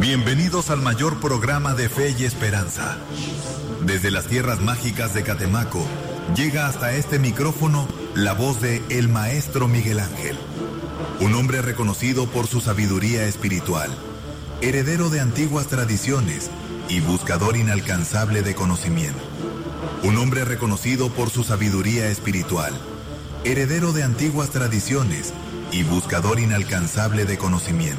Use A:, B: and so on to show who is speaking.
A: Bienvenidos al mayor programa de fe y esperanza. Desde las tierras mágicas de Catemaco, llega hasta este micrófono la voz de el Maestro Miguel Ángel. Un hombre reconocido por su sabiduría espiritual, heredero de antiguas tradiciones y buscador inalcanzable de conocimiento. Un hombre reconocido por su sabiduría espiritual, heredero de antiguas tradiciones y buscador inalcanzable de conocimiento.